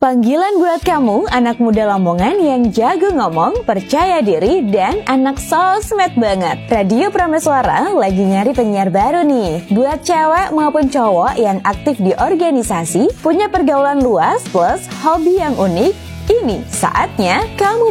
Panggilan buat kamu, anak muda Lamongan yang jago ngomong, percaya diri, dan anak sosmed banget. Radio Prameswara lagi nyari penyiar baru nih. Buat cewek maupun cowok yang aktif di organisasi, punya pergaulan luas plus hobi yang unik, ini saatnya kamu